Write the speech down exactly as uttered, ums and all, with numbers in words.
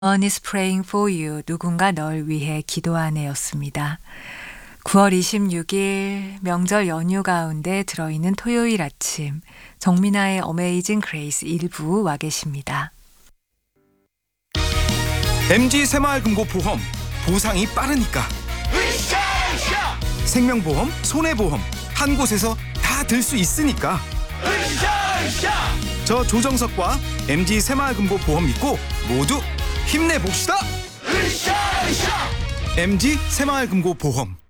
One is praying for you. 누군가 널 위해 기도하네였습니다. 구월 이십육일 명절 연휴 가운데 들어있는 토요일 아침, 정민아의 어메이징 그레이스 일부 와 계십니다. 엠지 새마을금고보험, 보상이 빠르니까. 으쌰으쌰! 생명보험, 손해보험, 한 곳에서 다 들 수 있으니까. 으쌰으쌰! 저 조정석과 엠지 새마을금고보험 믿고 모두 힘내봅시다. 으쌰으쌰! 엠지 새마을금고보험.